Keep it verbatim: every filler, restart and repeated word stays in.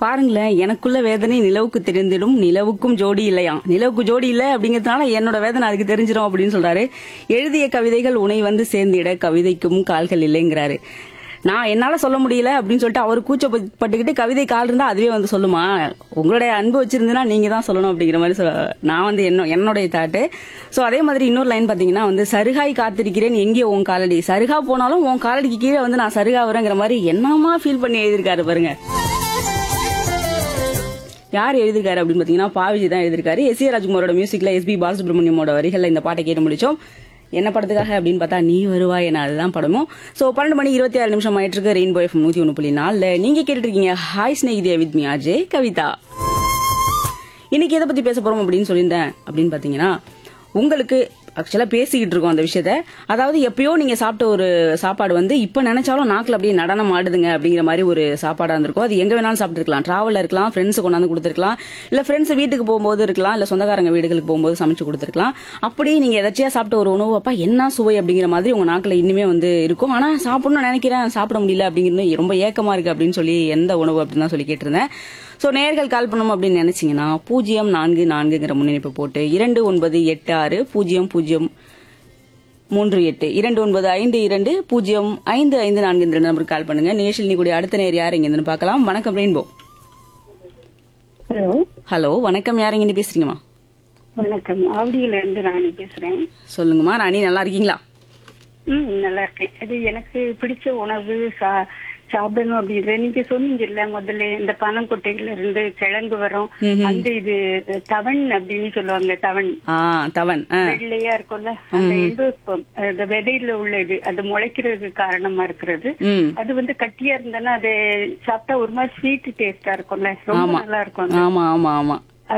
பாருங்களேன், எனக்குள்ள வேதனை நிலவுக்கு தெரிந்திடும், நிலவுக்கும் ஜோடி இல்லையாம். நிலவுக்கு ஜோடி இல்ல அப்படிங்கறதுனால என்னோட வேதனை அதுக்கு தெரிஞ்சிடும் அப்படின்னு சொல்றாரு. எழுதிய கவிதைகள் உனை வந்து சேர்ந்திட கவிதைக்கும் கால்கள் இல்லைங்கிறாரு. நான் என்னால சொல்ல முடியல அப்படின்னு சொல்லிட்டு அவர் கூச்சப்பட்டுக்கிட்டு கவிதை கால் இருந்தா அதுவே வந்து சொல்லுமா, உங்களுடைய அன்பு வச்சிருந்தீங்கன்னா நீங்க தான் சொல்லணும் அப்படிங்கிற மாதிரி சொல்ல நான் வந்து என்ன என்னுடைய தாட்டு. சோ அதே மாதிரி இன்னொரு லைன் பாத்தீங்கன்னா வந்து சருகாய் காத்திருக்கிறேன் எங்கே உன் காலடி, சருகா போனாலும் உன் காலடிக்கு கீழே வந்து நான் சருகா வரேங்கிற மாதிரி என்னமா ஃபீல் பண்ணி எழுதியிருக்காரு பாருங்க. யார் எழுதிருக்காரு அப்படின்னு பாத்தீங்கன்னா பாவிஜி தான் எழுதிருக்காரு. எஸ் ஏ ராஜ்குமாரோட மியூசிக்ல எஸ் பி பாலசுப்ரமணியமோட வரிகள்ல இந்த பாட்டை கேட்டு முடிச்சோம். என்ன படத்துக்காக அப்படின்னு பார்த்தா நீ வருவாய் என, அதுதான் படமும். சோ பன்னெண்டு மணி இருபத்தி ஆறு நிமிஷம் ஆயிட்டு இருக்கு. ரெயின்போ எஃப்எம் நூத்தி ஒண்ணு புள்ளி நாலுல நீங்க கேட்டுட்டு இருக்கீங்க hi ஸ்நேகிதியா with me Ajay Kavitha. இன்னைக்கு எதை பத்தி பேச போறோம் அப்படின்னு சொல்லியிருந்தேன் அப்படின்னு பாத்தீங்கன்னா, உங்களுக்கு ஆக்சுவலா பேசிக்கிட்டு இருக்கோம் அந்த விஷயத்த. அதாவது எப்பயோ நீங்க சாப்பிட்ட ஒரு சாப்பாடு வந்து இப்ப நினைச்சாலும் நாக்குல அப்படியே நடனம் ஆடுதுங்க அப்படிங்கிற மாதிரி ஒரு சாப்பாடா இருந்திருக்கும். அது எங்க வேணாலும் சாப்பிட்டுருக்கலாம், டிராவல்ல இருக்கலாம், ஃப்ரெண்ட்ஸ் கொண்டாந்து கொடுத்துருக்கலாம், இல்ல ஃப்ரெண்ட்ஸ் வீட்டுக்கு போகும்போது இருக்கலாம், இல்ல சொந்தக்காரங்க வீடுகளுக்கு போகும்போது சமைச்சு கொடுத்துருக்கலாம். அப்படி நீங்க எதாச்சியா சாப்பிட்ட ஒரு உணவு அப்பா என்ன சுவை அப்படிங்கிற மாதிரி உங்க நாக்குல இன்னுமே வந்து இருக்கும். ஆனா சாப்பிடணும்னு நினைக்கிறேன், சாப்பிட முடியல அப்படிங்கிறது ரொம்ப ஏக்கமா இருக்கு அப்படின்னு சொல்லி எந்த உணவு அப்படின்னு தான் சொல்லி கேட்டிருந்தேன். சோ நேயர்கள் கால் பண்ணணும் அப்படின்னு நினைச்சீங்கன்னா பூஜ்ஜியம் நான்கு நான்குங்கிற முன்னிணைப்பு போட்டு இரண்டு ஒன்பது எட்டு ஆறு பூஜ்ஜியம் பூஜ்ஜியம் மூன்று எட்டு இரண்டு ஒன்பது ஐந்து இரண்டு பூஜ்ஜியம் ஐந்து ஐந்து நான்கு இந்த நம்பருக்கு கால் பண்ணுங்க. நேஷில் நீ கூட அடுத்த நேர் யார் இங்க பார்க்கலாம். வணக்கம் ரெயின்போ. ஹலோ ஹலோ வணக்கம், யார் இங்க பேசுறீங்கம்மா? வணக்கம், ஆவடியில இருந்து ராணி பேசுறேன். சொல்லுங்கம்மா ராணி, நல்லா இருக்கீங்களா? ம் நல்லா இருக்கேன். அது எனக்கு பிடிச்ச உணவு சா- சாப்பிடணும் அப்படின்ற நீங்க சொன்னீங்கல்ல முதல்ல, இந்த பனங்கொட்டையில இருந்து கிழங்கு வரும் அந்த இது தவன் அப்படின்னு சொல்லுவாங்க. தவன் ஆ தவன் வெள்ளையா இருக்கும்ல, அந்த இது அந்த விதையில உள்ள இது அது முளைக்கிறதுக்கு காரணமா இருக்கிறது. அது வந்து கட்டியா இருந்தனா அது சாப்பிட்டா ஒரு மாதிரி ஸ்வீட் டேஸ்டா இருக்கும்ல, ரொம்ப நல்லா இருக்கும். ஆமா ஆமா ஆமா